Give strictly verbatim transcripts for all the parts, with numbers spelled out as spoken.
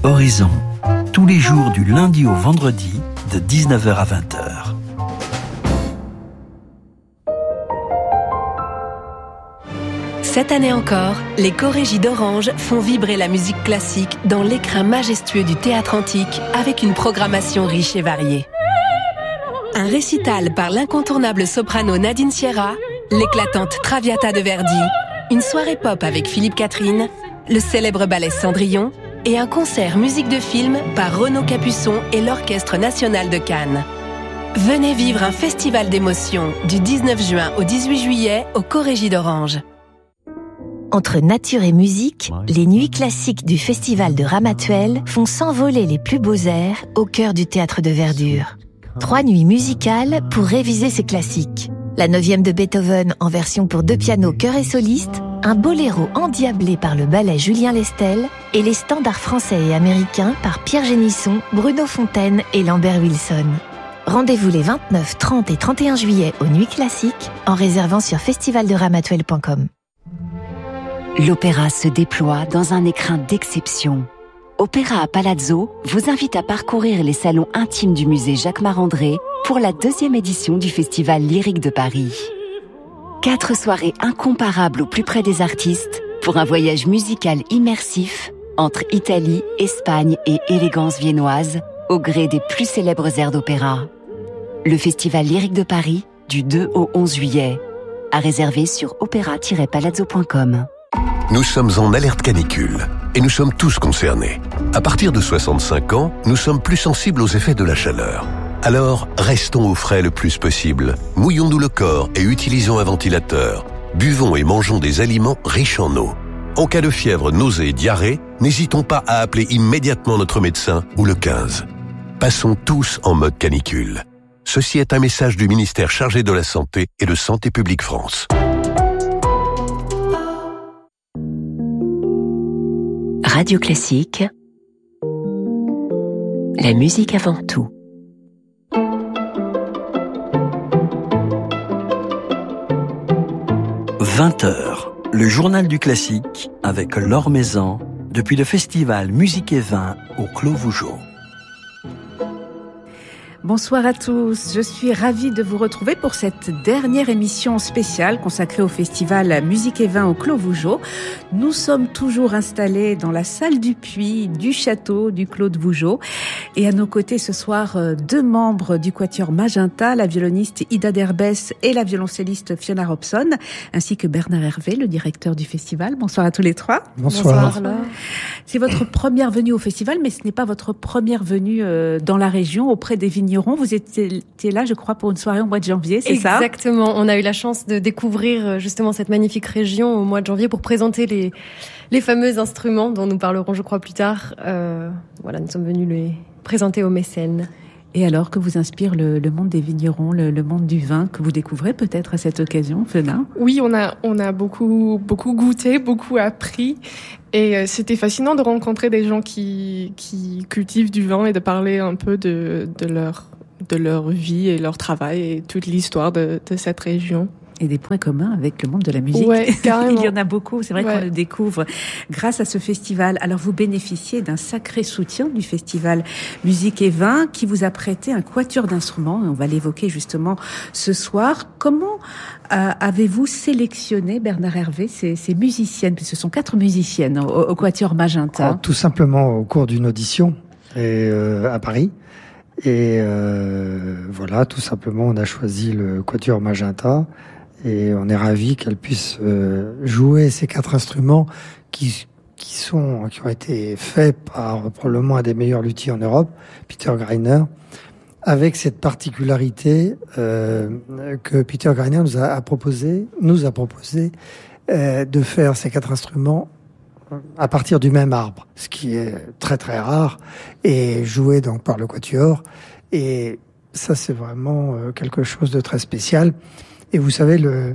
Horizon, tous les jours du lundi au vendredi, de dix-neuf heures à vingt heures. Cette année encore, les chorégies d'Orange font vibrer la musique classique dans l'écrin majestueux du Théâtre Antique avec une programmation riche et variée. Un récital par l'incontournable soprano Nadine Sierra, l'éclatante Traviata de Verdi, une soirée pop avec Philippe Catherine, le célèbre ballet Cendrillon et un concert musique de film par Renaud Capuçon et l'Orchestre National de Cannes. Venez vivre un festival d'émotions du dix-neuf juin au dix-huit juillet au Chorégie d'Orange. Entre nature et musique, les nuits classiques du Festival de Ramatuelle font s'envoler les plus beaux airs au cœur du Théâtre de Verdure. Trois nuits musicales pour réviser ces classiques. La neuvième de Beethoven en version pour deux pianos, chœur et soliste, un boléro endiablé par le ballet Julien Lestel et les standards français et américains par Pierre Génisson, Bruno Fontaine et Lambert Wilson. Rendez-vous les vingt-neuf, trente et trente et un juillet aux Nuits Classiques en réservant sur festival de ramatuelle point com. L'opéra se déploie dans un écrin d'exception. Opéra à Palazzo vous invite à parcourir les salons intimes du musée Jacques Marandré pour la deuxième édition du Festival lyrique de Paris. Quatre soirées incomparables au plus près des artistes pour un voyage musical immersif entre Italie, Espagne et élégance viennoise au gré des plus célèbres airs d'opéra. Le Festival lyrique de Paris du deux au onze juillet. À réserver sur opéra tiret palazzo point com. Nous sommes en alerte canicule et nous sommes tous concernés. À partir de soixante-cinq ans, nous sommes plus sensibles aux effets de la chaleur. Alors, restons au frais le plus possible. Mouillons-nous le corps et utilisons un ventilateur. Buvons et mangeons des aliments riches en eau. En cas de fièvre, nausée et diarrhée, n'hésitons pas à appeler immédiatement notre médecin ou le quinze. Passons tous en mode canicule. Ceci est un message du ministère chargé de la Santé et de Santé publique France. Radio Classique, la musique avant tout. vingt heures, le journal du classique avec Laure Maison depuis le festival Musique et Vin au Clos Vougeot. Bonsoir à tous, je suis ravie de vous retrouver pour cette dernière émission spéciale consacrée au festival Musique et Vin au Clos Vougeot. Nous sommes toujours installés dans la salle du puits du château du Clos de Vougeot. Et à nos côtés ce soir, deux membres du quatuor Magenta, la violoniste Ida Derbès et la violoncelliste Fiona Robson, ainsi que Bernard Hervé, le directeur du festival. Bonsoir à tous les trois. Bonsoir. Bonsoir. C'est votre première venue au festival, mais ce n'est pas votre première venue dans la région, auprès des vignerons. Vous étiez là, je crois, pour une soirée au mois de janvier, c'est Exactement. ça ? Exactement. On a eu la chance de découvrir justement cette magnifique région au mois de janvier pour présenter les les fameux instruments dont nous parlerons, je crois, plus tard. Euh, voilà, nous sommes venus les présenter aux mécènes. Et alors, que vous inspire le, le monde des vignerons, le, le monde du vin, que vous découvrez peut-être à cette occasion, Fiona ? Oui, on a on a beaucoup beaucoup goûté, beaucoup appris, et euh, c'était fascinant de rencontrer des gens qui qui cultivent du vin et de parler un peu de de leur de leur vie et leur travail et toute l'histoire de de cette région. Et des points communs avec le monde de la musique. Ouais, carrément. Il y en a beaucoup, c'est vrai ouais. qu'on le découvre grâce à ce festival. Alors vous bénéficiez d'un sacré soutien du festival Musique et Vin qui vous a prêté un quatuor d'instruments, et on va l'évoquer justement ce soir. Comment euh, avez-vous sélectionné, Bernard Hervé, ces, ces musiciennes, puisque ce sont quatre musiciennes au, au quatuor Magenta? Oh, tout simplement au cours d'une audition et, euh, à Paris. Et euh, voilà, tout simplement, on a choisi le quatuor Magenta. Et on est ravis qu'elle puisse euh, jouer ces quatre instruments qui qui sont qui ont été faits par probablement un des meilleurs luthiers en Europe, Peter Greiner, avec cette particularité euh, que Peter Greiner nous a, a proposé nous a proposé euh, de faire ces quatre instruments à partir du même arbre, ce qui est très très rare, et joué donc par le quatuor. Et ça, c'est vraiment euh, quelque chose de très spécial. Et vous savez, le,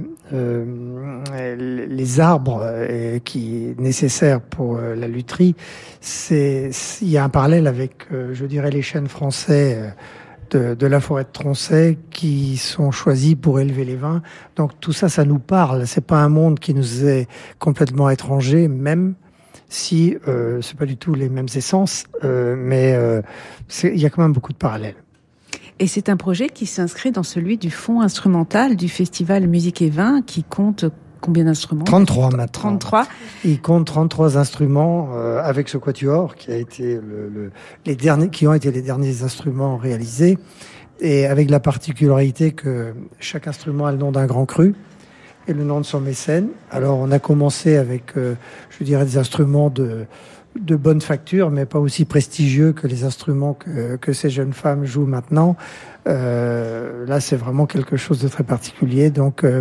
euh, les arbres euh, qui est nécessaire pour euh, la lutherie, c'est, il y a un parallèle avec, euh, je dirais, les chênes français euh, de, de la forêt de Tronchet qui sont choisis pour élever les vins. Donc tout ça, ça nous parle. C'est pas un monde qui nous est complètement étranger, même si euh, c'est pas du tout les mêmes essences, euh, mais euh, il y a quand même beaucoup de parallèles. Et c'est un projet qui s'inscrit dans celui du fonds instrumental du Festival Musique et Vin, qui compte combien d'instruments ? trente-trois maintenant. trente-trois. Il compte trente-trois instruments euh, avec ce quatuor qui a été le, le, les derniers, qui ont été les derniers instruments réalisés, et avec la particularité que chaque instrument a le nom d'un grand cru et le nom de son mécène. Alors on a commencé avec, euh, je dirais, des instruments de de bonne facture, mais pas aussi prestigieux que les instruments que, que ces jeunes femmes jouent maintenant. Euh, là, c'est vraiment quelque chose de très particulier. Donc, euh,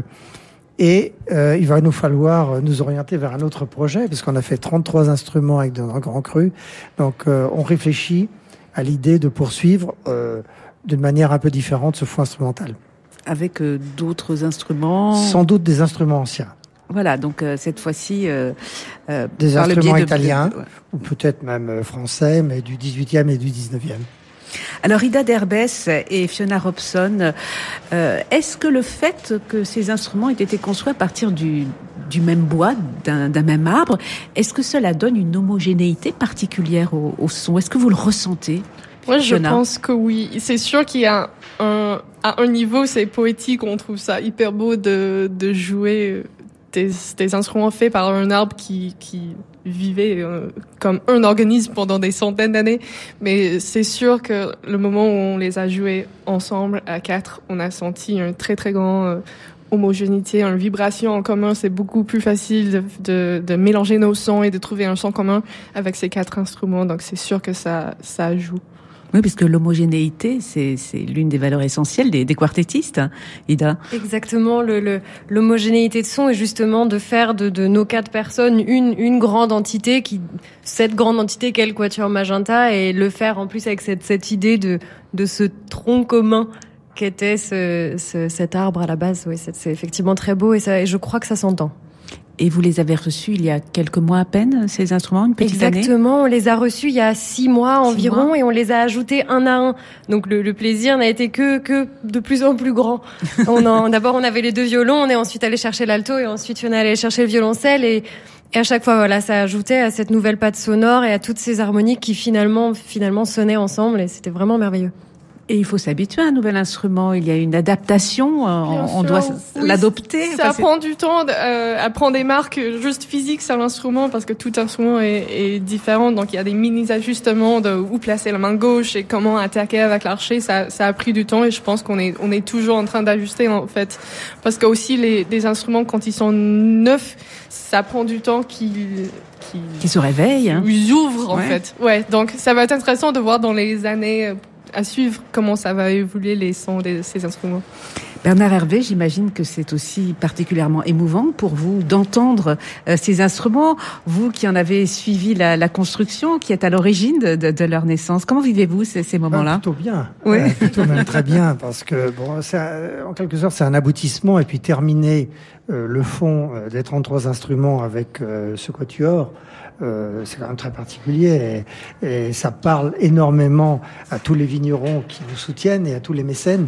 et euh, il va nous falloir nous orienter vers un autre projet, parce qu'on a fait trente-trois instruments avec un grand cru. Donc, euh, on réfléchit à l'idée de poursuivre euh, d'une manière un peu différente ce fonds instrumental. Avec euh, d'autres instruments. Sans doute des instruments anciens. Voilà, donc euh, cette fois-ci euh, euh, des par instruments le biais italiens, de... ouais. ou peut-être même français, mais du dix-huitième et du dix-neuvième. Alors Ida Derbès et Fiona Robson, euh, est-ce que le fait que ces instruments aient été construits à partir du, du même bois, d'un, d'un même arbre, est-ce que cela donne une homogénéité particulière au, au son ? Est-ce que vous le ressentez ? Moi, je Fiona ? pense que oui. C'est sûr qu'il y a un, à un niveau, c'est poétique, on trouve ça hyper beau de, de jouer Des, des instruments faits par un arbre qui, qui vivait euh, comme un organisme pendant des centaines d'années. Mais c'est sûr que le moment où on les a joués ensemble, à quatre, on a senti une très très grande euh, homogénéité, une vibration en commun. C'est beaucoup plus facile de, de, de mélanger nos sons et de trouver un son commun avec ces quatre instruments. Donc c'est sûr que ça, ça joue. Oui, puisque l'homogénéité, c'est, c'est l'une des valeurs essentielles des, des quartettistes, Ida. Exactement, le, le, l'homogénéité de son est justement de faire de, de nos quatre personnes une, une grande entité, qui, cette grande entité qu'est le Quatuor Magenta, et le faire en plus avec cette, cette idée de, de ce tronc commun qu'était ce, ce, cet arbre à la base. Oui, c'est, c'est effectivement très beau, et, ça, et je crois que ça s'entend. Et vous les avez reçus il y a quelques mois à peine, ces instruments, une petite année ? Exactement, on les a reçus il y a six mois Six environ mois. Et on les a ajoutés un à un. Donc le, le plaisir n'a été que que de plus en plus grand. On en, d'abord on avait les deux violons, on est ensuite allé chercher l'alto et ensuite on est allé chercher le violoncelle et, et à chaque fois voilà ça ajoutait à cette nouvelle patte sonore et à toutes ces harmoniques qui finalement finalement sonnaient ensemble et c'était vraiment merveilleux. Et il faut s'habituer à un nouvel instrument. Il y a une adaptation. On, on doit oui, l'adopter. Ça enfin, prend du temps euh, à prendre des marques juste physiques sur l'instrument parce que tout instrument est, est différent. Donc il y a des mini-ajustements de où placer la main gauche et comment attaquer avec l'archet. Ça, ça a pris du temps et je pense qu'on est, on est toujours en train d'ajuster en fait. Parce que aussi les, des instruments quand ils sont neufs, ça prend du temps qu'ils qui, qui se réveillent. Hein. Ils ouvrent en ouais. fait. Ouais. Donc ça va être intéressant de voir dans les années à suivre comment ça va évoluer les sons de ces instruments. Bernard Hervé, j'imagine que c'est aussi particulièrement émouvant pour vous d'entendre euh, ces instruments, vous qui en avez suivi la, la construction, qui êtes à l'origine de, de, de leur naissance. Comment vivez-vous ces, ces moments-là ? Ah, plutôt bien, oui. euh, plutôt même très bien, parce que bon, c'est, en quelque sorte, c'est un aboutissement et puis terminer euh, le fond euh, des trente-trois instruments avec euh, ce quatuor. Euh, c'est quand même très particulier et, et ça parle énormément à tous les vignerons qui nous soutiennent et à tous les mécènes.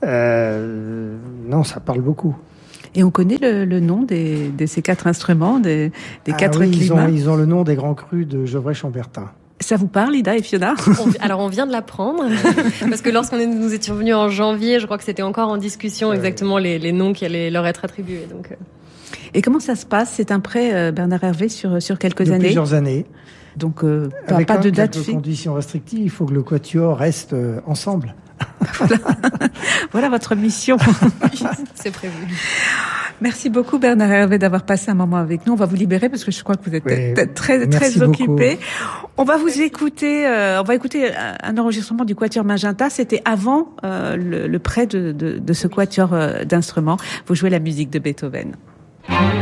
Euh, non, ça parle beaucoup. Et on connaît le, le nom des, de ces quatre instruments, des, des ah quatre oui, climats. Ils ont, ils ont le nom des grands crus de Gevrey-Chambertin. Ça vous parle, Ida et Fiona ? on, Alors on vient de l'apprendre parce que lorsqu'on est, nous étions venus en janvier, je crois que c'était encore en discussion exactement les, les noms qui allaient leur être attribués. Donc. Et comment ça se passe ? C'est un prêt, euh, Bernard Hervé, sur, sur quelques de années ? Plusieurs années. Donc, euh, pas, Avec pas de date fixe. fixe. Conditions restrictives, il faut que le quatuor reste euh, ensemble. Voilà. Voilà votre mission. C'est prévu. Merci beaucoup Bernard Hervé d'avoir passé un moment avec nous. On va vous libérer parce que je crois que vous êtes oui, très très occupé. Beaucoup. On va vous écouter. Euh, on va écouter un enregistrement du Quatuor Magenta. C'était avant euh, le, le prêt de, de, de ce quatuor euh, d'instruments. Vous jouez la musique de Beethoven.